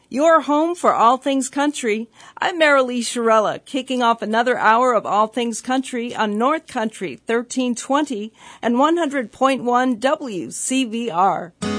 Your home for all things country. I'm Marilee Shirella, kicking off another hour of All Things Country on North Country 1320 and 100.1 WCVR.